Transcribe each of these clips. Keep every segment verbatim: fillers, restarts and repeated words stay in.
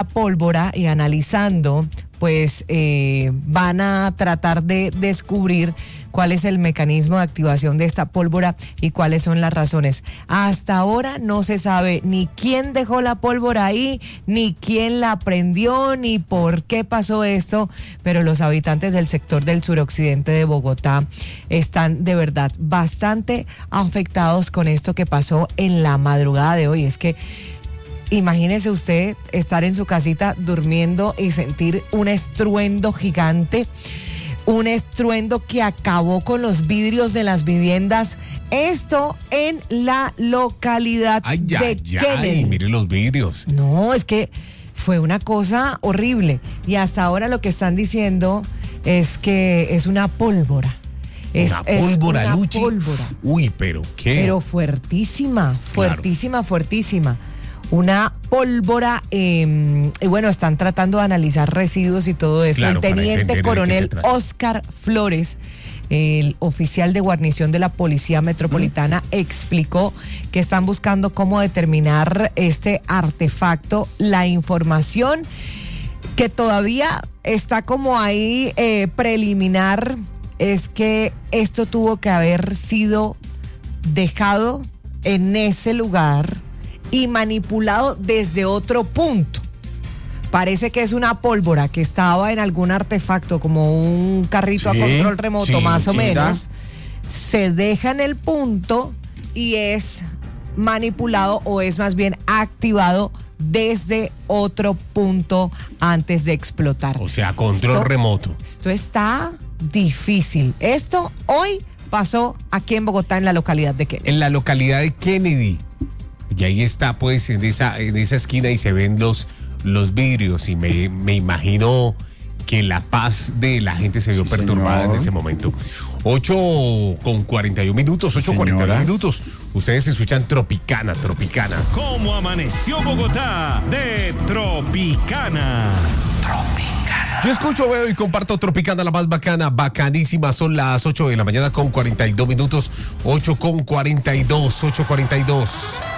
pólvora y analizando, pues eh, van a tratar de descubrir cuál es el mecanismo de activación de esta pólvora y cuáles son las razones. Hasta ahora no se sabe ni quién dejó la pólvora ahí, ni quién la prendió, ni por qué pasó esto, pero los habitantes del sector del suroccidente de Bogotá están de verdad bastante afectados con esto que pasó en la madrugada de hoy. Es que imagínese usted estar en su casita durmiendo y sentir un estruendo gigante, un estruendo que acabó con los vidrios de las viviendas. Esto en la localidad ay, de ay, Kennedy. Ay, mire los vidrios. No, es que fue una cosa horrible. Y hasta ahora lo que están diciendo es que es una pólvora. Es, una pólvora, es una Luchi. pólvora. Uy, pero qué. Pero fuertísima, fuertísima, claro. fuertísima. Una pólvora, eh, y bueno, están tratando de analizar residuos y todo eso. Claro, el teniente coronel Oscar Flores, el oficial de guarnición de la Policía Metropolitana, ¿Mm? explicó que están buscando cómo determinar este artefacto. La información que todavía está como ahí eh, preliminar es que esto tuvo que haber sido dejado en ese lugar y manipulado desde otro punto. Parece que es una pólvora que estaba en algún artefacto, como un carrito sí, a control remoto, sí, más o menos. Se deja en el punto y es manipulado, o es más bien activado desde otro punto antes de explotar. O sea, control esto, remoto. Esto está difícil. Esto hoy pasó aquí en Bogotá, en la localidad de Kennedy. En la localidad de Kennedy. Y ahí está, pues, en esa, en esa esquina y se ven los, los vidrios. Y me, me imagino que la paz de la gente se vio sí, perturbada señor. en ese momento. ocho con cuarenta y un minutos, ocho cuarenta y un minutos. Ustedes escuchan Tropicana, Tropicana. ¿Cómo amaneció Bogotá? De Tropicana. Tropicana. Yo escucho, veo y comparto Tropicana, la más bacana, bacanísima. Son las ocho de la mañana con cuarenta y dos minutos. ocho con cuarenta y dos, ocho cuarenta y dos.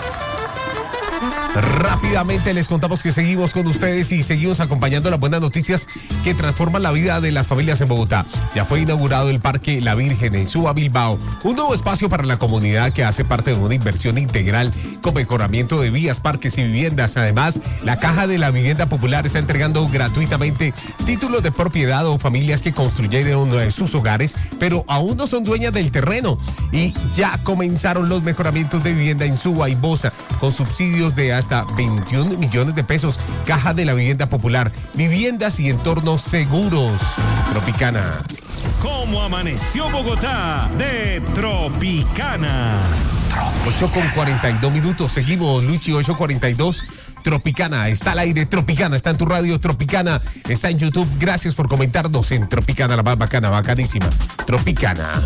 Rápidamente les contamos que seguimos con ustedes y seguimos acompañando las buenas noticias que transforman la vida de las familias en Bogotá. Ya fue inaugurado el Parque La Virgen en Suba, Bilbao, un nuevo espacio para la comunidad que hace parte de una inversión integral con mejoramiento de vías, parques y viviendas. Además, la Caja de la Vivienda Popular está entregando gratuitamente títulos de propiedad a familias que construyeron sus hogares, pero aún no son dueñas del terreno. Y ya comenzaron los mejoramientos de vivienda en Suba y Bosa, con subsidios de hasta veintiún millones de pesos. Caja de la Vivienda Popular, viviendas y entornos seguros. Tropicana. ¿Cómo amaneció Bogotá? De Tropicana. ocho con cuarenta y dos minutos. Seguimos, Luchi, ocho cuarenta y dos. Tropicana, está al aire. Tropicana, está en tu radio. Tropicana, está en YouTube. Gracias por comentarnos en Tropicana, la más bacana, bacanísima. Tropicana.